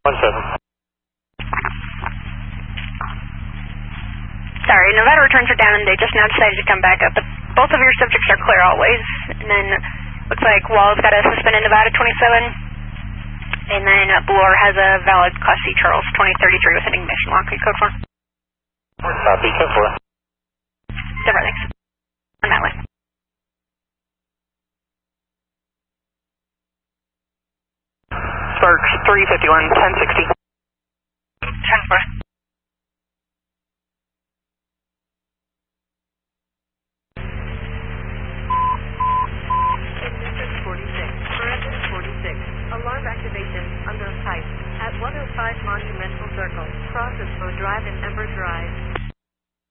Sorry, Nevada returns are down and they just now decided to come back up, but both of your subjects are clear always. And then looks like Wall's got a suspended Nevada 27, and then Bloor has a valid Class C Charles 2033 with an ignition lock. Code 4. Copy, code 4. Different things. On that way. Sparks 351, 1060.